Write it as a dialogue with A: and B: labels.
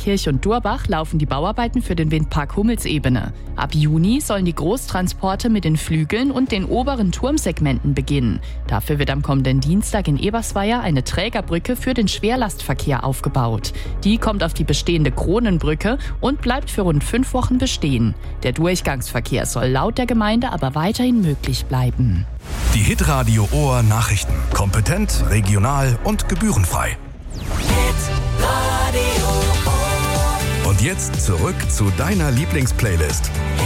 A: Thalkirch und Durbach laufen die Bauarbeiten für den Windpark Hummelsebene. Ab Juni sollen die Großtransporte mit den Flügeln und den oberen Turmsegmenten beginnen. Dafür wird am kommenden Dienstag in Ebersweier eine Trägerbrücke für den Schwerlastverkehr aufgebaut. Die kommt auf die bestehende Kronenbrücke und bleibt für rund 5 Wochen bestehen. Der Durchgangsverkehr soll laut der Gemeinde aber weiterhin möglich bleiben.
B: Die Hitradio Ohr Nachrichten. Kompetent, regional und gebührenfrei. Und jetzt zurück zu deiner Lieblingsplaylist.